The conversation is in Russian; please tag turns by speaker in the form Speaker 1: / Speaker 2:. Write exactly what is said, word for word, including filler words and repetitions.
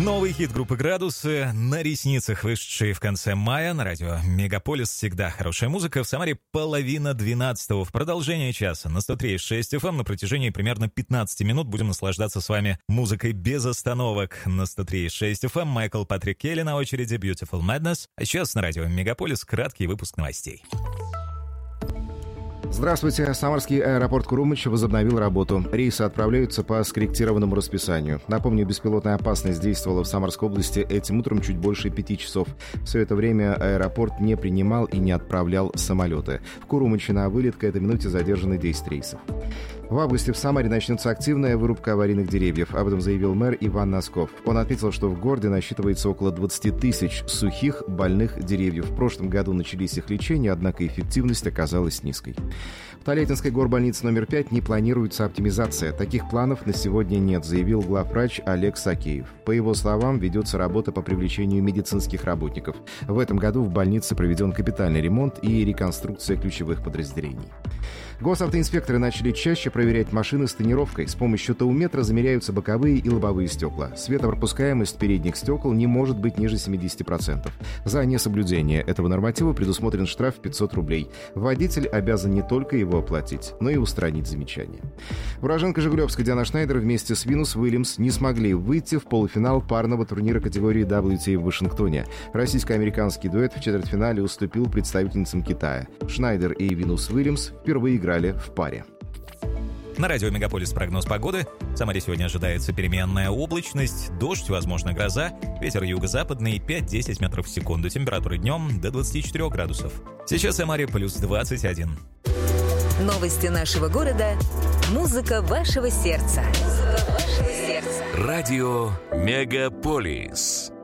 Speaker 1: Новый хит группы «Градусы» на ресницах, вышедший в конце мая на радио «Мегаполис». Всегда хорошая музыка. В Самаре половина двенадцатого. В продолжение часа на сто три и шесть эф эм на протяжении примерно пятнадцати минут будем наслаждаться с вами музыкой без остановок. На сто три и шесть эф эм Майкл Патрик Келли на очереди, Beautiful Madness. А сейчас на радио «Мегаполис» краткий выпуск новостей.
Speaker 2: Здравствуйте. Самарский аэропорт Курумыч возобновил работу. Рейсы отправляются по скорректированному расписанию. Напомню, беспилотная опасность действовала в Самарской области этим утром чуть больше пяти часов. Все это время аэропорт не принимал и не отправлял самолеты. В Курумыче на вылет к этой минуте задержаны десять рейсов. В августе в Самаре начнется активная вырубка аварийных деревьев. Об этом заявил мэр Иван Носков. Он отметил, что в городе насчитывается около двадцати тысяч сухих, больных деревьев. В прошлом году начались их лечения, однако эффективность оказалась низкой. В Толятинской горбольнице номер пять не планируется оптимизация. Таких планов на сегодня нет, заявил главврач Олег Сакеев. По его словам, ведется работа по привлечению медицинских работников. В этом году в больнице проведен капитальный ремонт и реконструкция ключевых подразделений. Госавтоинспекторы начали чаще проверять машины с тонировкой. С помощью таумметра замеряются боковые и лобовые стекла. Светопропускаемость передних стекол не может быть ниже семидесяти процентов. За несоблюдение этого норматива предусмотрен штраф в пятьсот рублей. Водитель обязан не только его оплатить, но и устранить замечание. Уроженка Жигулевска Диана Шнайдер вместе с Винус Уильямс не смогли выйти в полуфинал парного турнира категории дабл ю ти в Вашингтоне. Российско-американский дуэт в четвертьфинале уступил представительницам Китая. Шнайдер и Винус Уильямс впервые играли в паре.
Speaker 1: На радио «Мегаполис» прогноз погоды. В Самаре сегодня ожидается переменная облачность, дождь, возможно, гроза, ветер юго-западный пять-десять метров в секунду, температура днем до двадцати четырёх градусов. Сейчас в Самаре плюс двадцать один.
Speaker 3: Новости нашего города. Музыка вашего сердца. Музыка вашего сердца.
Speaker 4: Радио «Мегаполис».